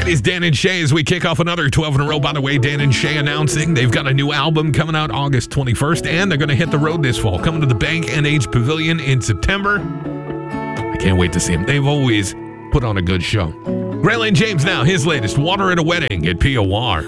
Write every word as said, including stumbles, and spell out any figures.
is Dan and Shay as we kick off another twelve in a row. By the way, Dan and Shay announcing they've got a new album coming out August twenty-first, and they're going to hit the road this fall, coming to the Bank N H Pavilion in September. I can't wait to see them. They've always put on a good show. Grant Lane James now, his latest, Water at a Wedding at P O R.